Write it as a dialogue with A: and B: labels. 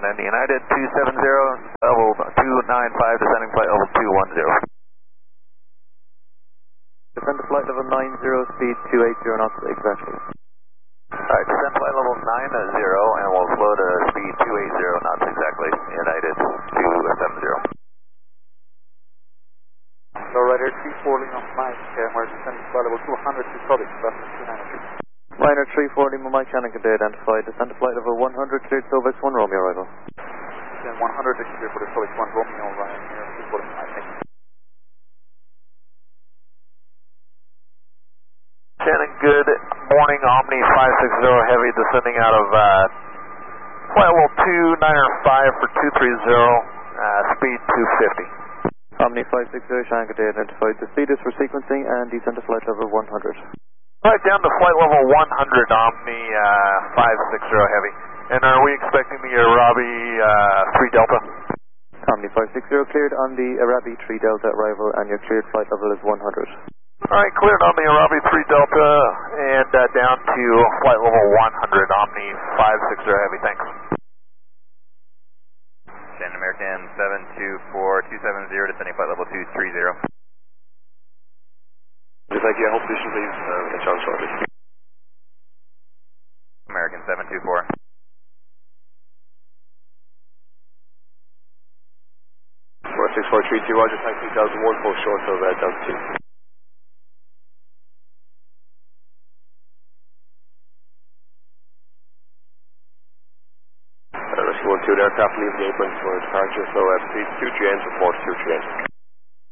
A: and United 270, level 295, descending flight level 210.
B: Descend to flight level 90, speed 280 knots exactly.
A: Alright, descend flight level 90, and we'll slow to speed 280 knots exactly, United 270.
C: So Ryder 34 Lima Mike, we're descending flight level 200 to Southern, that's 293.
B: Liner 34 Lima Mike, Shannon can be identified. Descend to flight level 100, cleared Silvex 1 Romeo arrival.
C: Then 100 is clear for the Silvex 1 Romeo, Ryan here, 34 Lima Mike.
A: Shannon, good morning, Omni 560 Heavy descending out of flight level 295 for 230, speed 250.
B: Omni 560, Shannon can be identified. The speed is for sequencing and descend to flight level 100.
A: Right down to flight level 100, Omni 560 Heavy. And are we expecting the Arabi 3 Delta?
B: Omni 560 cleared on the Arabi 3 Delta arrival, and your cleared flight level is 100.
A: Alright, cleared on the Arabi 3 Delta and down to flight level 100, Omni 560 Heavy, thanks.
D: Shannon American 724-270, descending flight level 230.
E: Just like, yeah, hold position please, catch on shortly.
D: American 724.
E: 46432, Roger, thank you, 2001, full short of altitude. Rescue 1-2 aircraft leaving the apron for departure, so speed 23 ends, report 23 ends.